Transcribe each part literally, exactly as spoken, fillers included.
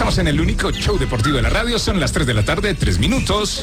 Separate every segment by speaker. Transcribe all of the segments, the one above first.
Speaker 1: Estamos en el único show deportivo de la radio. Son las tres de la tarde, tres minutos.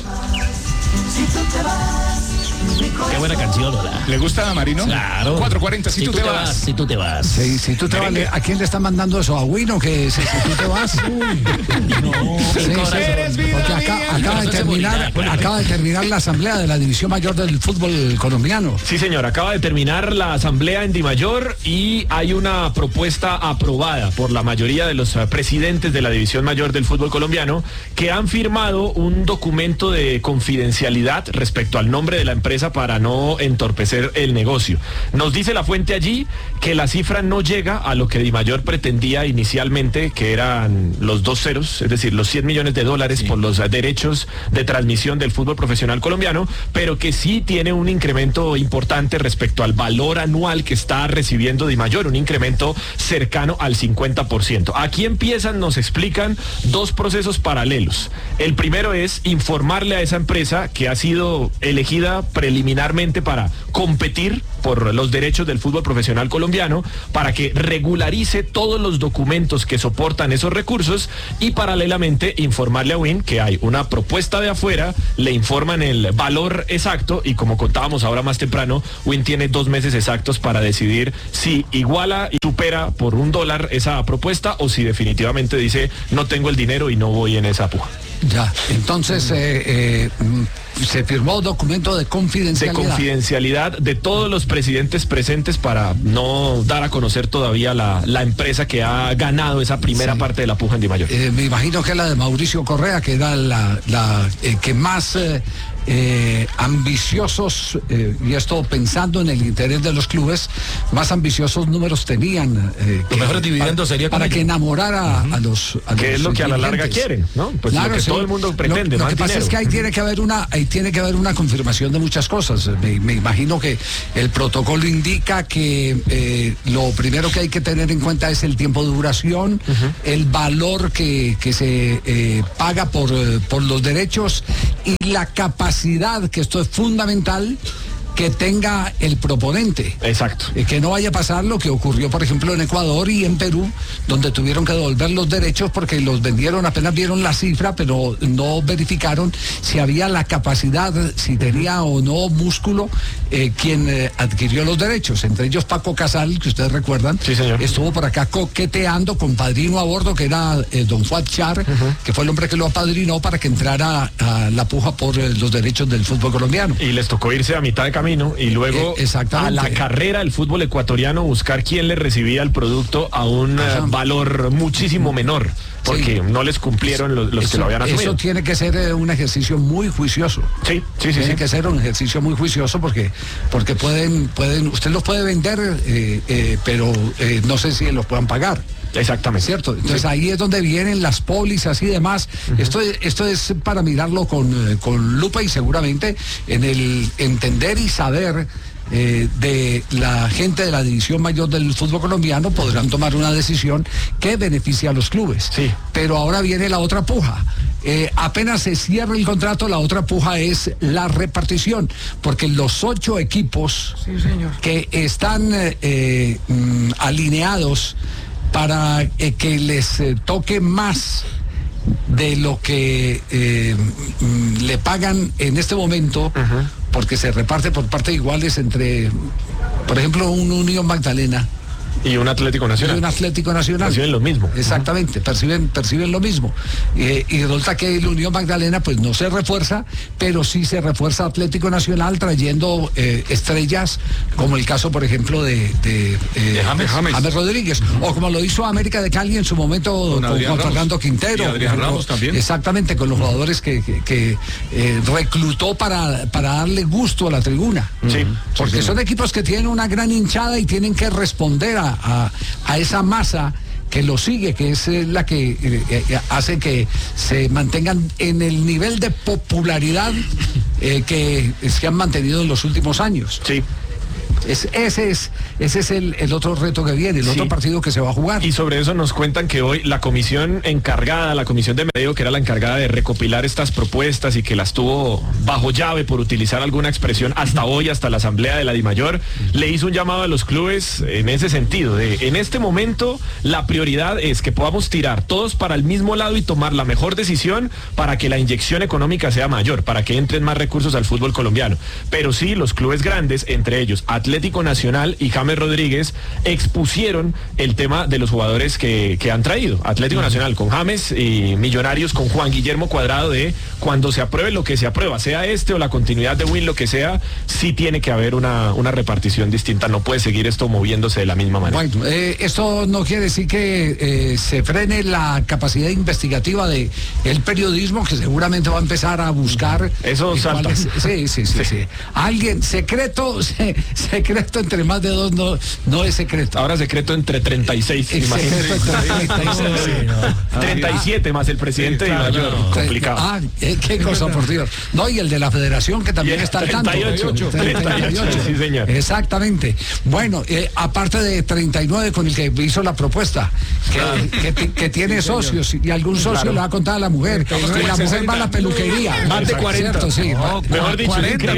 Speaker 2: Qué buena canción, ¿verdad?
Speaker 1: ¿Le gusta a Marino?
Speaker 2: Claro.
Speaker 1: cuatro cuarenta, si, si tú, tú te, te vas. vas.
Speaker 2: Si tú te vas.
Speaker 3: Sí, si tú te vas. ¿A quién le está mandando eso? ¿A Wino? Que si, si tú te vas. Uy. No, sí, sí, porque acá, acaba, de terminar, acaba de terminar la asamblea de la División Mayor del fútbol colombiano.
Speaker 4: Sí, señor. Acaba de terminar la asamblea en Dimayor y hay una propuesta aprobada por la mayoría de los presidentes de la División Mayor del fútbol colombiano que han firmado un documento de confidencialidad respecto al nombre de la empresa para no entorpecer el negocio. Nos dice la fuente allí que la cifra no llega a lo que Dimayor pretendía inicialmente, que eran los dos ceros, es decir, los cien millones de dólares sí. por los derechos de transmisión del fútbol profesional colombiano, pero que sí tiene un incremento importante respecto al valor anual que está recibiendo Dimayor, un incremento cercano al cincuenta por ciento. Aquí empiezan, nos explican, dos procesos paralelos. El primero es informarle a esa empresa que ha sido elegida preliminarmente para competir por los derechos del fútbol profesional colombiano, para que regularice todos los documentos que soportan esos recursos y paralelamente informarle a Win que hay una propuesta de afuera, le informan el valor exacto y como contábamos ahora más temprano, Win tiene dos meses exactos para decidir si iguala y supera por un dólar esa propuesta o si definitivamente dice no tengo el dinero y no voy en esa puja.
Speaker 3: Ya, entonces eh, eh, se firmó un documento de confidencialidad.
Speaker 4: De confidencialidad de todos los presidentes presentes para no dar a conocer todavía la, la empresa que ha ganado esa primera sí. parte de la puja en Dimayor.
Speaker 3: Eh, me imagino que es la de Mauricio Correa, que era la, la eh, que más... Eh, Eh, ambiciosos, eh, y esto pensando en el interés de los clubes, más ambiciosos números tenían. Eh,
Speaker 2: Los mejores dividendos sería
Speaker 3: para que enamorara uh-huh. a los a
Speaker 4: que
Speaker 3: los
Speaker 4: es lo que a la larga quieren, ¿no? Pues claro, lo que sí. todo el mundo pretende.
Speaker 3: Lo, lo
Speaker 4: más
Speaker 3: que pasa
Speaker 4: dinero.
Speaker 3: es que ahí tiene que haber una, ahí tiene que haber una confirmación de muchas cosas. Me, me imagino que el protocolo indica que eh, lo primero que hay que tener en cuenta es el tiempo de duración, uh-huh. el valor que, que se eh, paga por, por los derechos y la capacidad, que esto es fundamental, que tenga el proponente.
Speaker 4: Exacto.
Speaker 3: Eh, que no vaya a pasar lo que ocurrió, por ejemplo, en Ecuador y en Perú, donde tuvieron que devolver los derechos porque los vendieron, apenas vieron la cifra, pero no verificaron si había la capacidad, si tenía o no músculo eh, quien eh, adquirió los derechos. Entre ellos Paco Casal, que ustedes recuerdan,
Speaker 4: sí, señor.
Speaker 3: Estuvo por acá coqueteando con padrino a bordo, que era eh, don Juan Char, uh-huh. que fue el hombre que lo apadrinó para que entrara a, a la puja por eh, los derechos del fútbol colombiano.
Speaker 4: Y les tocó irse a mitad de camino y luego eh, a la carrera del fútbol ecuatoriano buscar quién le recibía el producto a un uh, valor muchísimo menor, porque sí. no les cumplieron los, los
Speaker 3: eso,
Speaker 4: que lo habían asumido.
Speaker 3: Eso tiene que ser eh, un ejercicio muy juicioso.
Speaker 4: Sí, sí, sí.
Speaker 3: Tiene
Speaker 4: sí.
Speaker 3: que ser un ejercicio muy juicioso porque porque pueden, pueden usted los puede vender, eh, eh, pero eh, no sé si los puedan pagar.
Speaker 4: Exactamente.
Speaker 3: ¿Cierto? Entonces
Speaker 4: sí.
Speaker 3: ahí es donde vienen las pólizas y demás. Uh-huh. Esto, esto es para mirarlo con, con lupa y seguramente en el entender y saber eh, de la gente de la División Mayor del fútbol colombiano podrán tomar una decisión que beneficie a los clubes.
Speaker 4: Sí.
Speaker 3: Pero ahora viene la otra puja. Eh, apenas se cierra el contrato, la otra puja es la repartición, porque los ocho equipos
Speaker 2: sí, señor.
Speaker 3: que están eh, eh, mm, alineados para eh, que les eh, toque más de lo que eh, mm, le pagan en este momento, uh-huh. porque se reparte por partes iguales entre, por ejemplo, un Unión Magdalena
Speaker 4: y un Atlético Nacional.
Speaker 3: Y un Atlético Nacional.
Speaker 4: Perciben lo mismo.
Speaker 3: Exactamente, uh-huh. perciben, perciben lo mismo. Eh, y resulta que el Unión Magdalena pues no se refuerza, pero sí se refuerza Atlético Nacional trayendo eh, estrellas, como el caso, por ejemplo, de, de, eh,
Speaker 1: de James.
Speaker 3: James Rodríguez, uh-huh. o como lo hizo América de Cali en su momento con, con Juan Fernando Quintero.
Speaker 1: Y Adrián Ramos también.
Speaker 3: Exactamente, con los jugadores que, que, que eh, reclutó para, para darle gusto a la tribuna.
Speaker 4: Sí.
Speaker 3: Porque
Speaker 4: sí, sí.
Speaker 3: son equipos que tienen una gran hinchada y tienen que responder a A, a esa masa que lo sigue, que es la que eh, hace que se mantengan en el nivel de popularidad eh, que se han mantenido en los últimos años.
Speaker 4: Sí.
Speaker 3: Es, ese es, ese es el, el otro reto que viene, el sí. otro partido que se va a jugar.
Speaker 4: Y sobre eso nos cuentan que hoy la comisión encargada, la comisión de medio, que era la encargada de recopilar estas propuestas y que las tuvo bajo llave, por utilizar alguna expresión, hasta hoy, hasta la asamblea de la DIMAYOR, le hizo un llamado a los clubes en ese sentido, de en este momento la prioridad es que podamos tirar todos para el mismo lado y tomar la mejor decisión para que la inyección económica sea mayor, para que entren más recursos al fútbol colombiano. Pero sí, los clubes grandes, entre ellos Atlético Nacional y James Rodríguez, expusieron el tema de los jugadores que, que han traído. Atlético Nacional con James y Millonarios con Juan Guillermo Cuadrado, de cuando se apruebe lo que se aprueba, sea este o la continuidad de Win, lo que sea, sí tiene que haber una, una repartición distinta, no puede seguir esto moviéndose de la misma manera.
Speaker 3: Bueno, eh, esto no quiere decir que eh, se frene la capacidad investigativa de el periodismo, que seguramente va a empezar a buscar.
Speaker 4: Eso eh, salta.
Speaker 3: Es, sí, sí, sí, sí, sí. Alguien, secreto, se, secreto entre más de dos no, no es secreto.
Speaker 4: Ahora secreto entre treinta y seis.
Speaker 3: El secreto entre treinta y seis.
Speaker 4: treinta y siete más el presidente sí, claro, de Mayor. No. Complicado.
Speaker 3: Ah, eh, qué cosa, por Dios. No, y el de la federación, que también está al tanto.
Speaker 4: treinta y ocho. treinta y ocho, sí, señor.
Speaker 3: Exactamente. Bueno, eh, aparte de treinta y nueve con el que hizo la propuesta, que, claro. que, que, que tiene sí, socios y algún socio claro. le va a contar a la mujer, que la mujer va a la peluquería.
Speaker 4: Más de cuarenta.
Speaker 3: Cierto, sí.
Speaker 4: No, mejor dicho,
Speaker 2: cuarenta.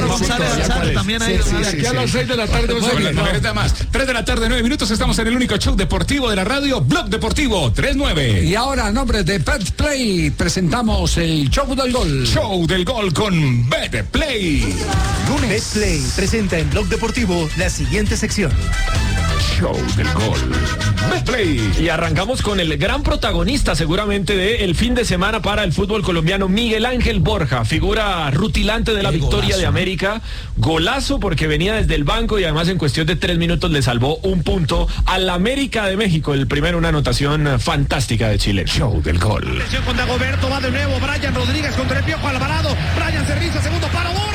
Speaker 2: También hay.
Speaker 3: Aquí a las seis de la tarde vamos a ver las mujeres de más.
Speaker 1: tres de la tarde, nueve minutos, estamos en el único show deportivo de la radio, Blog Deportivo tres nueve.
Speaker 3: Y ahora, a nombre de Betplay, presentamos el Show del Gol.
Speaker 1: Show del Gol con Betplay.
Speaker 5: Lunes. Betplay presenta en Blog Deportivo la siguiente sección.
Speaker 1: Show del Gol. Betplay.
Speaker 4: Y arrancamos con el gran protagonista seguramente de el fin de semana para el fútbol colombiano, Miguel Ángel Borja, figura rutilante de la el victoria golazo. de América. Golazo porque venía desde el banco y además en cuestión de tres minutos le salvó un punto al América de México. El primero, una anotación fantástica de Chile.
Speaker 1: Show del Gol.
Speaker 6: Con Dagoberto va de nuevo, Brian Rodríguez contra el Piojo Alvarado. Brian Cerriza, segundo paro.